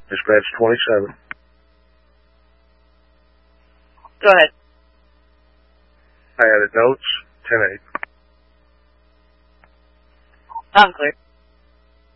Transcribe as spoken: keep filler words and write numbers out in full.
Dispatch twenty-seven. Go ahead. I added notes, ten eight. I'm clear.